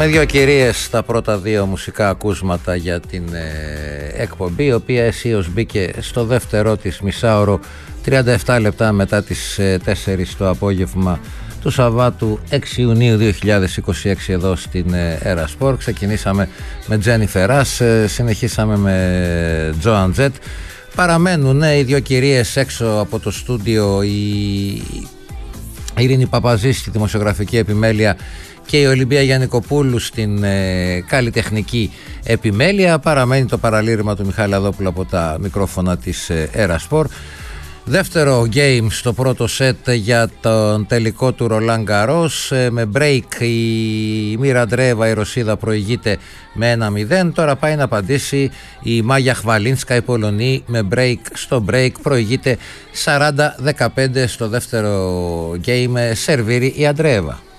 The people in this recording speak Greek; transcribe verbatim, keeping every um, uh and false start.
Με δύο κυρίες τα πρώτα δύο μουσικά ακούσματα για την ε, εκπομπή, η οποία αισίως μπήκε στο δεύτερό της μισάωρο τριάντα επτά λεπτά μετά τις ε, τέσσερις το απόγευμα του Σαββάτου έξι Ιουνίου δύο χιλιάδες είκοσι έξι εδώ στην ε, Erasport. Ξεκινήσαμε με Τζένιφερ Ρας, ε, συνεχίσαμε με Τζόαν Τζετ. Παραμένουν ε, οι δύο κυρίες έξω από το στούντιο, η Ειρήνη Παπαζή στη δημοσιογραφική επιμέλεια και η Ολυμπία Γιαννικοπούλου στην ε, καλλιτεχνική επιμέλεια. Παραμένει το παραλήρημα του Μιχάλη Αδόπουλου από τα μικρόφωνα της ε, Erasport. Δεύτερο game στο πρώτο σετ για τον τελικό του Ρολάν Γκαρός, ε, με break η Μίρα Αντρέεβα, η Ρωσίδα, προηγείται με ένα μηδέν. Τώρα πάει να απαντήσει η Μάγια Χβαλίνσκα, η Πολωνή, με break στο break, προηγείται σαράντα δεκαπέντε στο δεύτερο game, σερβίρει η Αντρέεβα.